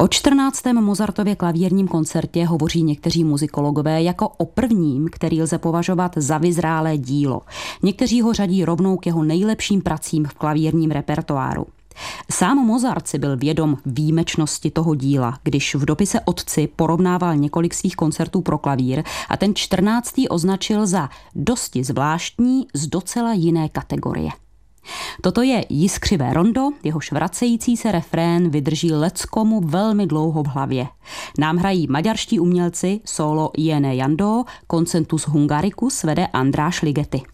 O 14. Mozartově klavírním koncertě hovoří někteří muzikologové jako o prvním, který lze považovat za vyzrálé dílo. Někteří ho řadí rovnou k jeho nejlepším pracím v klavírním repertoáru. Sám Mozart si byl vědom výjimečnosti toho díla, když v dopise otci porovnával několik svých koncertů pro klavír a ten 14. označil za dosti zvláštní z docela jiné kategorie. Toto je Jiskřivé rondo, jehož vracející se refrén vydrží leckomu velmi dlouho v hlavě. Nám hrají maďarští umělci solo Jene Jandó, Concentus Hungaricus vede András Ligeti.